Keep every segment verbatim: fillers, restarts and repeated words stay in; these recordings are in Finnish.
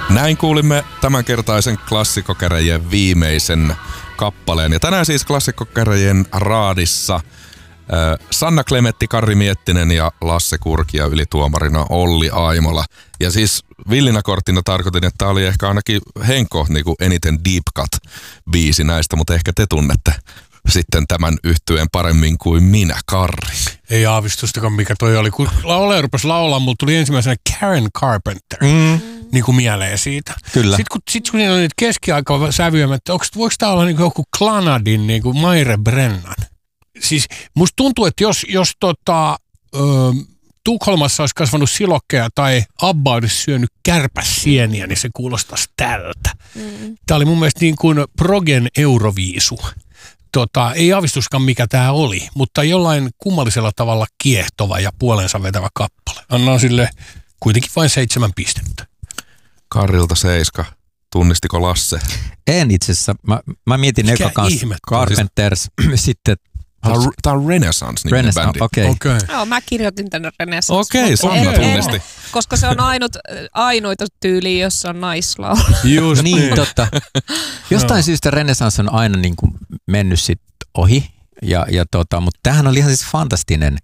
Näin kuulimme tämänkertaisen klassikkokäräjien viimeisen kappaleen. Ja tänään siis klassikkokäräjien raadissa äh, Sanna Klemetti, Karri Miettinen ja Lasse Kurki ja ylituomarina Olli Aimola. Ja siis villinä korttina tarkoitin, että tämä oli ehkä ainakin Henko niin kuin eniten deep cut-biisi näistä, mutta ehkä te tunnette sitten tämän yhtyeen paremmin kuin minä, Karri. Ei aavistustakaan, mikä toi oli. Kun laulaja rupesi laulaa, mulla tuli ensimmäisenä Karen Carpenter. Mm. Niin kuin mieleen siitä. Kyllä. Sitten kun, sit, kun niillä on niitä keskiaikasävyjä, että onko, voiko tämä olla niin kuin joku Clanadin niin kuin Maire Brennan? Siis musta tuntuu, että jos, jos tota, ö, Tukholmassa olisi kasvanut silokkeja tai Abba olisi syönyt kärpäsieniä, niin se kuulostaisi tältä. Mm. Tämä oli mun mielestä niin kuin Progen Euroviisu. Tota, ei aavistuskaan mikä tämä oli, mutta jollain kummallisella tavalla kiehtova ja puolensa vetävä kappale. Annan sille kuitenkin vain seitsemän pistettä. Karrilta seiska. Tunnistiko Lasse? En itse asiassa. Mä, mä mietin eka kanssa Carpenters, sitten... Tämä on Renaissance-niminen Renaissance, bändi. okei. Okay. Okay. Joo, mä kirjoitin tänne Renaissance. Okei, Sanna tunnisti. Koska se on ainut, ainoita tyyliä, jossa on naislaulu. Just niin, totta. Jostain syystä Renaissance on aina niin kuin mennyt sit ohi, ja, ja tota, mutta tämähän oli ihan siis fantastinen.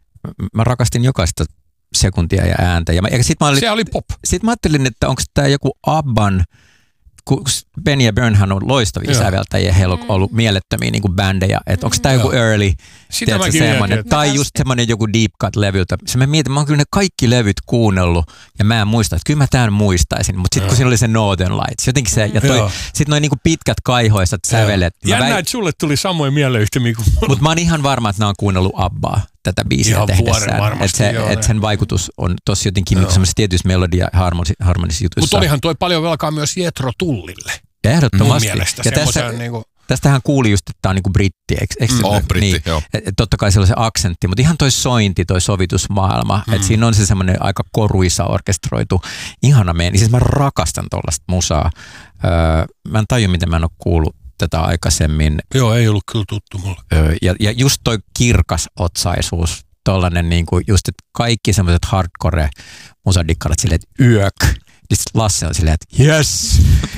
Mä rakastin jokaista sekuntia ja ääntä. Ja, mä, ja sit mä olin, se oli pop. Sitten mä ajattelin, että onko tämä joku Abban, kun Ben ja Bernhan on loistavia säveltäjiä, heillä on ollut mielettömiä niin kuin bändejä, että onko tämä joku early, tiedätkö, semmoinen, tai just semmoinen joku deep cut-levyltä. Se mä mietin, mä oon kyllä ne kaikki levyt kuunnellut, ja mä en muista, että kyllä mä tämän muistaisin, mutta sitten kun siinä oli se Northern Lights, jotenkin se, ja sitten noin niin kuin pitkät kaihoisat sävelet. Jännä, väit... että sulle tuli samoin mieleyhtymiä kuin... Mutta mä oon ihan varma, että nämä on kuunnellut Abbaa tätä biisiä tehdessään. Että se, et sen vaikutus on tossa jotenkin niin semmoisessa tietyissä melodia- ja harmonisissa jutuissa. Mutta olihan toi paljon velkaa myös Jethro Tullille. Ehdottomasti. Mun mielestä. Ja tässä, niinku... tästähän kuuli just, että tämä on niinku britti. Eikö, eikö mm, se, oh, britti, niin, joo. Et, et totta kai siellä on se aksentti, mutta ihan toi sointi, toi sovitusmaailma. Mm. Että siinä on se semmoinen aika koruisa orkestroitu, ihana meeni. Siis mä rakastan tollaista musaa. Öö, mä en tajua, miten mä en ole kuullut tätä aikaisemmin. Joo, ei ollut kyllä tuttu mulle. Öö, ja, ja just toi kirkas otsaisuus, tollanen niinku just, että kaikki semmoiset hardcore musadikkarat silleen, että yök. Lasse on silleen, että yes!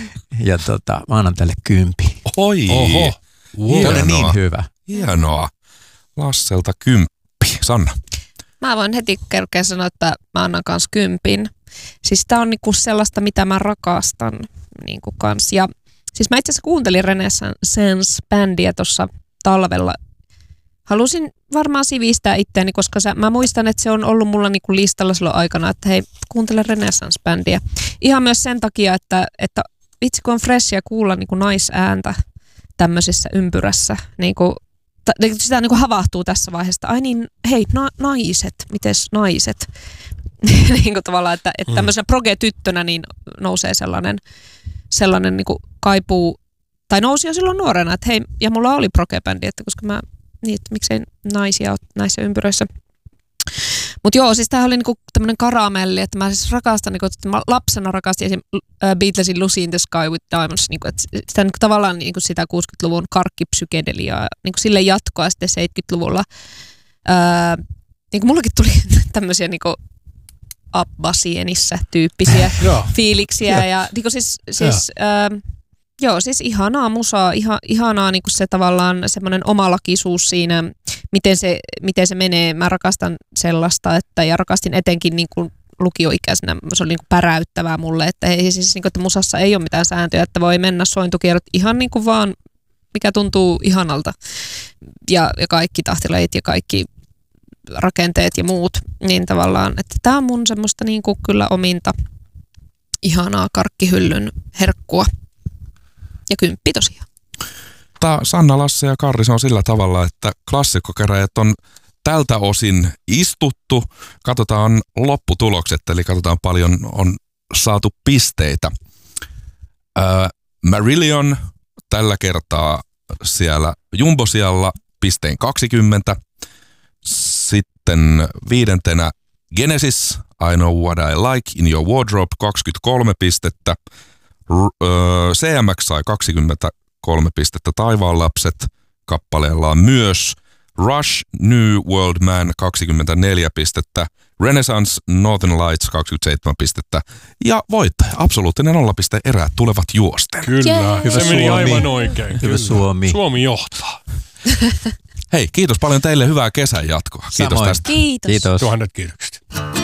Ja tota, mä annan tälle kympi. Oi! Oho! Wow. Tämä on niin hyvä. Hienoa. Lasselta kymppi. Sanna? Mä voin heti kerkeä sanoa, että mä annan kans kympin. Siis tää on niinku sellaista, mitä mä rakastan niinku kans. Ja siis mä itse asiassa kuuntelin Renaissance-bändiä tuossa talvella. Halusin varmaan sivistää itseäni, koska sä, mä muistan, että se on ollut mulla niinku listalla silloin aikana, että hei, kuuntele Renaissance-bändiä. Ihan myös sen takia, että, että itse kun on freshia kuulla niinku naisääntä tämmöisessä ympyrässä, niinku, ta, sitä niinku havahtuu tässä vaiheessa. Ai niin, hei, na, naiset, mites naiset? niinku tavallaan, että, että tämmöisenä proge-tyttönä niin nousee sellainen, sellainen niinku kaipuu, tai nousi jo silloin nuorena, että hei, ja mulla oli proge-bändi, että koska mä niin, että miksei naisia ole näissä ympyröissä. Mutta joo, siis tämähän oli niinku tämmöinen karamelli, että mä siis rakastan, niinku, että mä lapsena rakastin esim. Beatlesin Lucy in the Sky with Diamonds, niinku, että sitä niinku, tavallaan niinku sitä kuusikymmentäluvun karkkipsykedeliaa, niinku sille jatkoa sitten seitsemänkymmentäluvulla. Öö, niinku mullakin tuli tämmöisiä niinku Abba-sienissä tyyppisiä fiiliksiä. Ja niinku siis... siis öö, Joo, siis ihanaa musaa, iha, ihanaa niin kuin se tavallaan semmoinen omalakisuus siinä, miten se, miten se menee. Mä rakastan sellaista, että, ja rakastin etenkin niin kuin lukioikäisenä, se oli niin kuin päräyttävää mulle, että, ei, siis, niin kuin, että musassa ei ole mitään sääntöjä, että voi mennä sointukierrot ihan niin kuin vaan, mikä tuntuu ihanalta. Ja, ja kaikki tahtilajit ja kaikki rakenteet ja muut, niin tavallaan, että tämä on mun semmoista niin kuin kyllä ominta, ihanaa karkkihyllyn herkkua. Ja kymppi tosiaan. Tää Sanna, Lasse ja Karri, se on sillä tavalla, että klassikkokäräjät on tältä osin istuttu. Katsotaan lopputulokset, eli katsotaan paljon on saatu pisteitä. Äh, Marillion tällä kertaa siellä jumbosialla pisteen kaksikymmentä. Sitten viidentenä Genesis, I Know What I Like in Your Wardrobe, kaksikymmentäkolme pistettä. C M X sai kaksikymmentäkolme pistettä, Taivaan lapset kappaleellaan myös. Rush New World Man kaksikymmentäneljä pistettä, Renaissance Northern Lights kaksikymmentäseitsemän pistettä ja voittaja absoluuttinen nollapiste erät tulevat juosten. Kyllä, Jee. se Hyvä meni Suomi. aivan oikein. Hyvä Kyllä. Suomi. Suomi johtaa. Hei, kiitos paljon teille, hyvää kesän jatkoa. Kiitos Samoin. tästä. Kiitos. Kiitos. Tuhannet kiitokset.